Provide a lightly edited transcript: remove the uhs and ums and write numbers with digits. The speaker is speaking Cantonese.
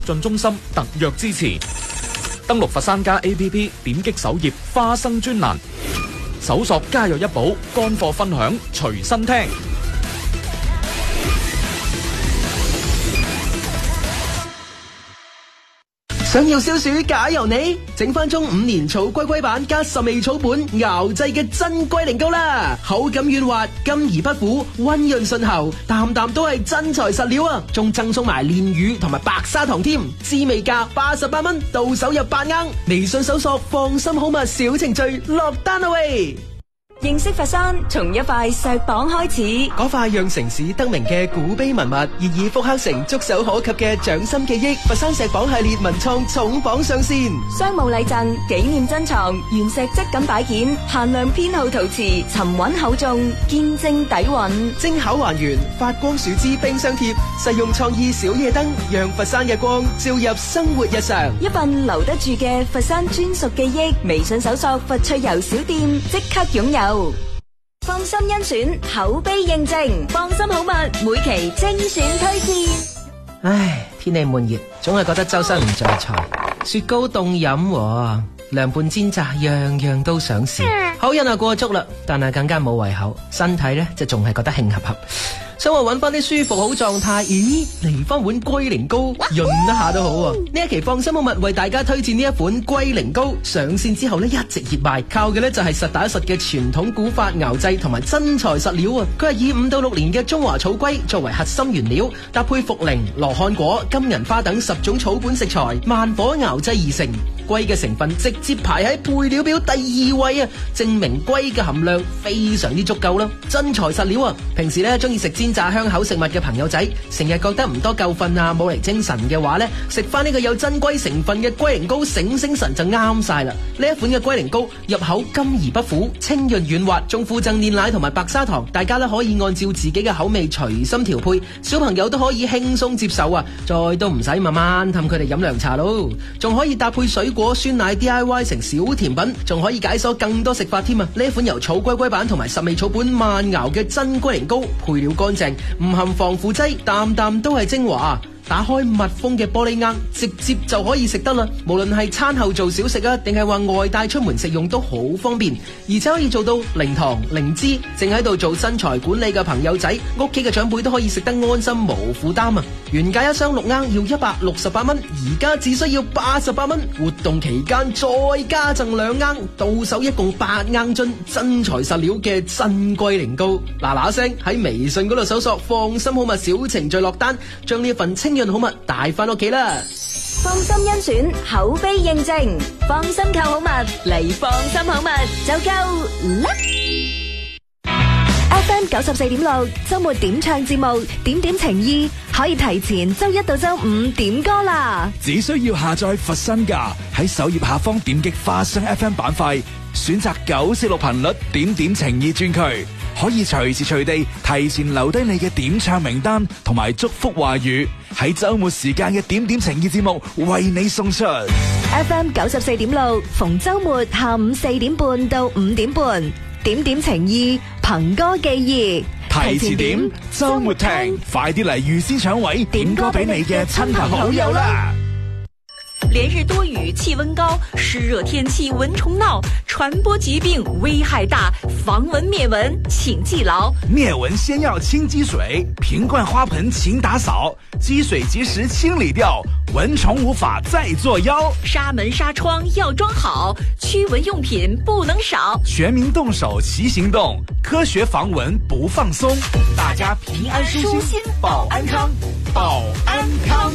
進中心特約支持。登錄佛山家 APP， 點擊首頁花生專欄，搜索家有一寶，乾貨分享隨身聽。 想要消暑假由你，整翻中5年草龜龜版加10味草本熬製嘅真龜苓膏啦，口感軟滑，甘而不苦，溫潤順喉，啖啖都係真材實料啊！仲贈送埋煉乳同埋白砂糖添，滋味價88蚊，到手入8盎。微信搜索放心好物小程序落單啦喂！ 認識佛山，從一塊石榜開始。 嗰塊讓城市得名嘅古碑文物，現已復刻成觸手可及嘅掌心記憶。佛山石榜系列文創重磅上線， 商務禮贈、紀念珍藏、原石質感擺件、限量編號陶瓷，沉穩厚重，見證底蘊。 精巧還原，發光樹脂冰箱貼，實用創意小夜燈，讓佛山嘅光照入生活日常。 一份留得住嘅佛山專屬記憶，微信搜索佛趣遊小店，即刻擁有。放心甄選，口碑認證，放心好物，每期精選推薦。 唉，天氣悶熱，總係覺得周身唔在財。雪糕凍飲，涼拌煎炸，樣樣都想試。口癮過足啦，但係更加冇胃口，身體咧就仲係覺得興合合。想話揾翻啲舒服好狀態，咦？嚟翻碗龜苓膏潤一下都好啊！呢一期放心好物為大家推薦呢一款龜苓膏，上線之後呢一直熱賣，靠嘅呢就係實打實嘅傳統古法熬製同埋真材實料啊！佢係以5到6年嘅中華草龜作為核心原料，搭配茯苓、羅漢果、金銀花等10種草本食材，慢火熬製而成。龜嘅成分直接排喺配料表第2位啊，證明龜嘅含量非常之足夠啦，真材實料啊！平時咧中意食煎炸香口食物嘅朋友仔，成日覺得唔多夠瞓啊，冇嚟精神嘅話咧，食翻呢個有真龜成分嘅龜苓膏醒醒神就啱晒啦！呢一款嘅龜苓膏入口甘而不苦，清潤軟滑，仲附贈煉奶同埋白砂糖，大家咧可以按照自己嘅口味隨心調配，小朋友都可以輕鬆接受啊！再都唔使慢慢氹佢哋飲涼茶咯，仲可以搭配水果酸奶 DIY 成小甜品，仲可以解鎖更多食法添啊！呢一款由草龜龜版同埋10味草本慢熬嘅真龜苓膏，配料乾淨，唔含防腐劑，啖啖都係精華。打開密封嘅玻璃罌，直接就可以食得啦。無論係餐後做小食啊，定係話外帶出門食用都好方便，而且可以做到零糖零脂。正喺度做身材管理嘅朋友仔，屋企嘅長輩都可以食得安心無負擔啊！原價1箱6罌要168蚊，而家只需要88蚊。活動期間再加贈2罌，到手一共8罌樽真材實料嘅真龜苓膏。嗱嗱聲喺微信嗰度搜索放心好物小程序落單，將呢一份清潤好物帶翻屋企啦！ 放心甄選，口碑認證，放心購好物嚟放心好物就夠啦！FM 94.6周末點唱節目，點點情意可以提前周1到周5點歌啦！ 只需要下載佛山架，喺首頁下方點擊花生 FM 板塊，選擇946頻率點點情意專區，可以隨時隨地提前留低你嘅點唱名單同埋祝福話語，喺周末時間嘅點點情意節目為你送出。 FM 94.6逢周末下午4點半到5點半，點點情意，憑歌寄意， 提前點，周末聽，快啲嚟預先搶位，點歌俾你嘅親朋好友啦！ 连日多雨，气温高，湿热天气蚊虫闹，传播疾病危害大，防蚊灭蚊请记牢。 灭蚊先要清积水，瓶罐花盆勤打扫，积水及时清理掉，蚊虫无法再作妖。 纱门纱窗要装好，驱蚊用品不能少， 全民动手齐行动，科学防蚊不放松，大家平安舒心，保安康，保安康。